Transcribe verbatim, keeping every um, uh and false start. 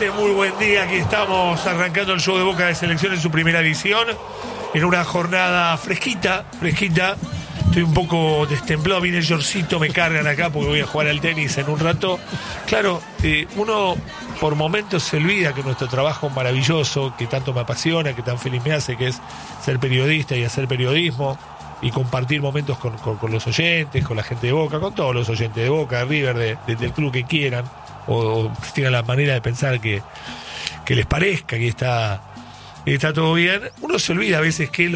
hace? Muy buen día, aquí estamos arrancando el show de Boca de Selección en su primera edición, en una jornada fresquita, fresquita. Estoy un poco destemplado, viene el shortcito, me cargan acá porque voy a jugar al tenis en un rato. Claro, eh, uno por momentos se olvida que nuestro trabajo maravilloso, que tanto me apasiona, que tan feliz me hace, que es ser periodista y hacer periodismo y compartir momentos con, con, con los oyentes, con la gente de Boca, con todos los oyentes de Boca, de River, de, de, del club que quieran, o, o si tienen la manera de pensar que, que les parezca que está, que está todo bien. Uno se olvida a veces que